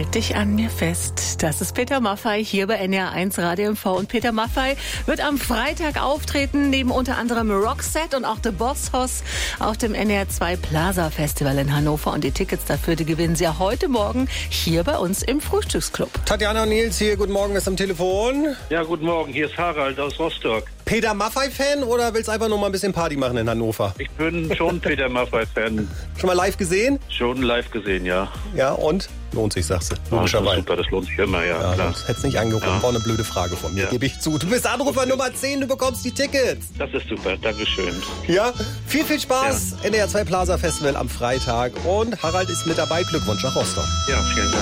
Halt dich an mir fest. Das ist Peter Maffay hier bei NDR1 Radio MV. Und Peter Maffay wird am Freitag auftreten, neben unter anderem Roxette und auch The Boss Hoss auf dem NDR2 Plaza Festival in Hannover. Und die Tickets dafür, die gewinnen Sie ja heute Morgen hier bei uns im Frühstücksclub. Tatjana und Nils hier, guten Morgen, wer ist am Telefon? Ja, guten Morgen, hier ist Harald aus Rostock. Peter Maffay-Fan oder willst du einfach nur mal ein bisschen Party machen in Hannover? Ich bin schon Peter Maffay-Fan. Schon mal live gesehen? Schon live gesehen, ja. Ja, und? Lohnt sich, sagst du. Logischerweise. Super, das lohnt sich immer, ja. Klar. Sonst hättest nicht angerufen. War eine blöde Frage von mir, gebe ich zu. Du bist Anrufer Nummer 10, du bekommst die Tickets. Das ist super, Dankeschön. Ja, viel Spaß. NDR2 Plaza Festival am Freitag. Und Harald ist mit dabei. Glückwunsch nach Rostock. Ja, vielen Dank.